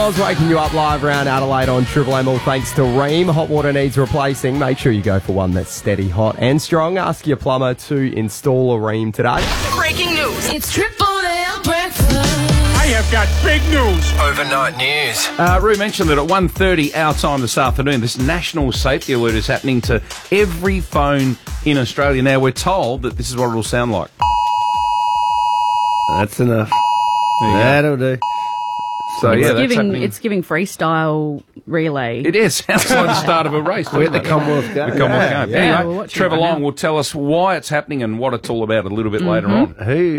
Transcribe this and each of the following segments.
I was waking you up live around Adelaide on Triple M, all thanks to Rheem. Hot water needs replacing. Make sure you go for one that's steady, hot and strong. Ask your plumber to install a Rheem today. Breaking news. It's Triple M breakfast. I have got big news. Overnight news. Roo mentioned that at 1:30 our time this afternoon, this national safety alert is happening to every phone in Australia. Now, we're told that this is what it will sound like. That's enough. There you go. That'll do. So, yeah, that's happening. It's giving freestyle relay. It is. Sounds like the start of a race. We're at the Commonwealth Games. The Commonwealth Games. we're Anyway, watching Trevor it right Long now. will tell us why it's happening and what it's all about a little bit later on.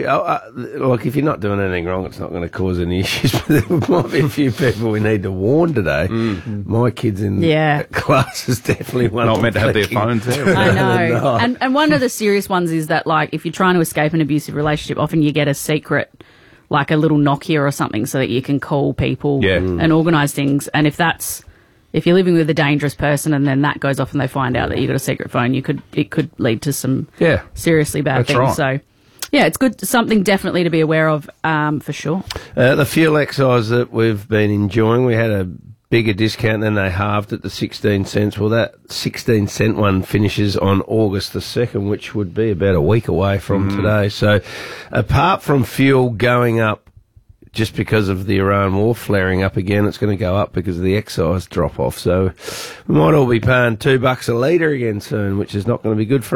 Look, if you're not doing anything wrong, it's not going to cause any issues. But there might be a few people we need to warn today. My kids in class is definitely one. Not meant to have their phones there. I know. And one of the serious ones is that, like, if you're trying to escape an abusive relationship, often you get a secret, like a little Nokia or something, so that you can call people and organise things. And if you're living with a dangerous person and then that goes off and they find out that you've got a secret phone, it could lead to some seriously bad That's things. right. So, yeah, it's good, something definitely to be aware of, for sure. The fuel excise that we've been enjoying, we had a bigger discount, then they halved it to 16 cents. Well, that 16 cent one finishes on August the 2nd, which would be about a week away from today. So apart from fuel going up just because of the Iran war flaring up again, it's going to go up because of the excise drop-off. So we might all be paying $2 a litre again soon, which is not going to be good for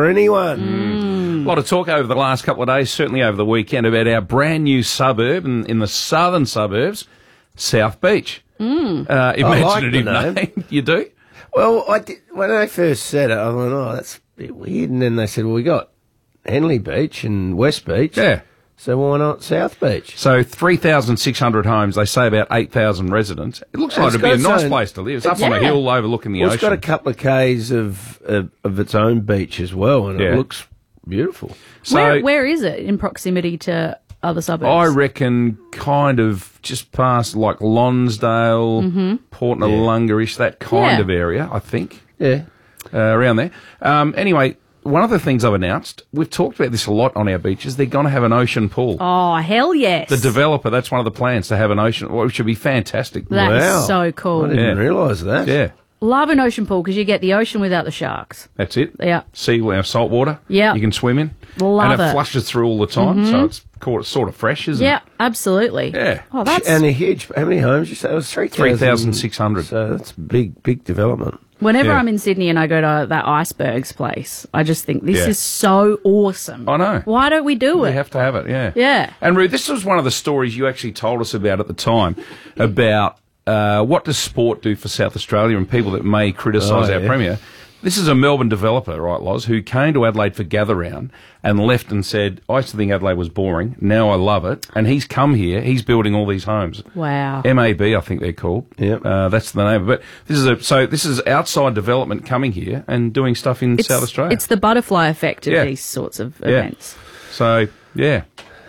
anyone. A lot of talk over the last couple of days, certainly over the weekend, about our brand new suburb in the southern suburbs, South Beach. Imaginative name. You do? Well, when I first said it, I went, oh, that's a bit weird. And then they said, well, we got Henley Beach and West Beach. Yeah. So why not South Beach? So 3,600 homes, they say about 8,000 residents. It looks like it'd be a nice place to live. It's up on a hill overlooking the ocean. It's got a couple of Ks of its own beach as well, and it looks beautiful. So Where is it in proximity to other suburbs? I reckon kind of just past like Lonsdale, Port Noarlunga-ish, that kind of area, I think. Yeah. Around there. Anyway, one of the things I've announced, we've talked about this a lot on our beaches, they're going to have an ocean pool. Oh, hell yes. The developer, that's one of the plans, to have an ocean, which would be fantastic. That Wow. is so cool. I didn't realise that. Yeah, Love an ocean pool because you get the ocean without the sharks. that's it. Yeah. Salt water. Yeah. You can swim in. Love and it it. flushes through all the time, so it's sort of fresh, isn't Yeah, it? absolutely. Yeah. Oh, that's And a huge, how many homes? You say it was 3,600. So that's big development. whenever Yeah. I'm in Sydney and I go to that Icebergs place, I just think this Yeah. is so awesome. I know. Why don't we do We it? have to have it, yeah. Yeah. And Ruth, this was one of the stories you actually told us about at the time, about what does sport do for South Australia and people that may criticise our Premier. This is a Melbourne developer, right, Loz, who came to Adelaide for Gather Round and left and said, I used to think Adelaide was boring, now I love it. And he's come here, he's building all these homes. Wow. MAB, I think they're called. Yep. That's the name of it. This is outside development coming here and doing stuff in South Australia. It's the butterfly effect of Yeah. these sorts of Yeah. events. So, yeah.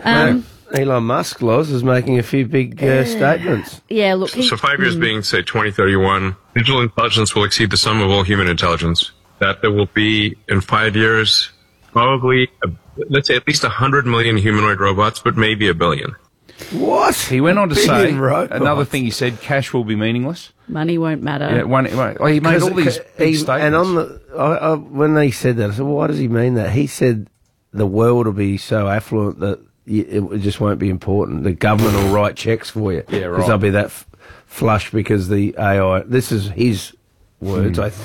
Elon Musk, Loz, is making a few big statements. Yeah, look. So 5 years being, say, 2031, digital intelligence will exceed the sum of all human intelligence. That there will be, in 5 years, probably, let's say, at least 100 million humanoid robots, but maybe 1 billion. What? He went on to say, Billion robots. another thing he said, cash will be meaningless. Money won't matter. Yeah, he made all these big statements. And on when they said that, I said, well, why does he mean that? He said the world will be so affluent that it just won't be important. The government will write checks for you. Yeah, right. Because they'll be that flush because the AI, this is his words, I think.